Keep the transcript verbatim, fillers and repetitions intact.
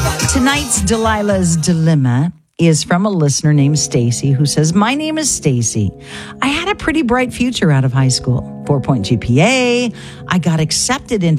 Tonight's Delilah's Dilemma is from a listener named Stacy who says, my name is Stacy. I had a pretty bright future out of high school. Four-point G P A. I got accepted into